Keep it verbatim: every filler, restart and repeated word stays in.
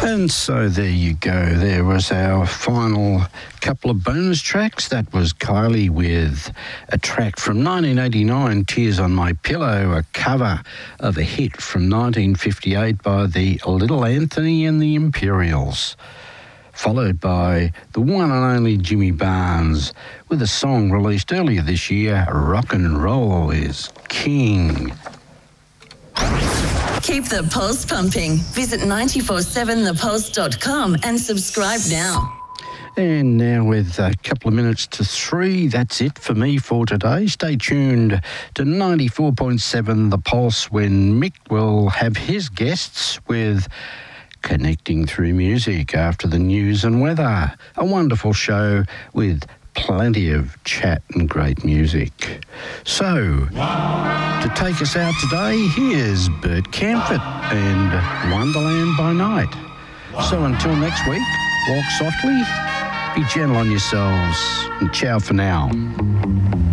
And so there you go. There was our final couple of bonus tracks. That was Kylie with a track from nineteen eighty-nine, Tears on My Pillow, a cover of a hit from nineteen fifty-eight by the Little Anthony and the Imperials, followed by the one and only Jimmy Barnes with a song released earlier this year, Rock and Roll is King. Keep the pulse pumping. Visit nine four seven the pulse dot com and subscribe now. And now with a couple of minutes to three, that's it for me for today. Stay tuned to ninety-four point seven The Pulse when Mick will have his guests with Connecting Through Music after the news and weather. A wonderful show with plenty of chat and great music. So, to take us out today, here's Bert Camford and Wonderland by Night. So until next week, walk softly, be gentle on yourselves, and ciao for now.